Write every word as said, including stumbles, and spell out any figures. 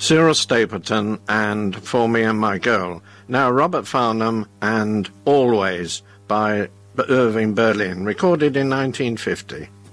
Cyril Stapleton and For Me and My Girl. Now Robert Farnham and Always by Irving Berlin, recorded in nineteen fifty.